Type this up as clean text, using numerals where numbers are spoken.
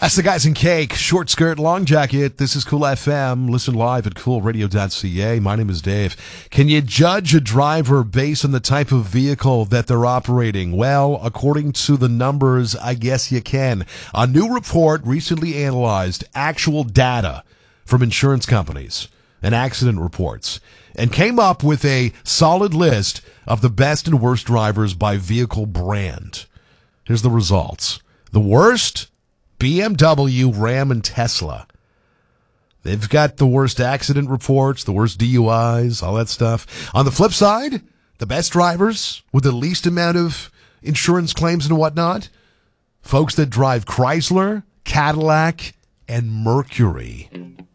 That's the guys in Cake, short skirt, long jacket. This is Cool FM. Listen live at coolradio.ca. My name is Dave. Can you judge a driver based on the type of vehicle that they're operating? Well, according to the numbers, I guess you can. A new report recently analyzed actual data from insurance companies and accident reports and came up with a solid list of the best and worst drivers by vehicle brand. Here's the results. The worst? BMW, Ram, and Tesla. They've got the worst accident reports, the worst DUIs, all that stuff. On the flip side, the best drivers with the least amount of insurance claims and whatnot, folks that drive Chrysler, Cadillac, and Mercury.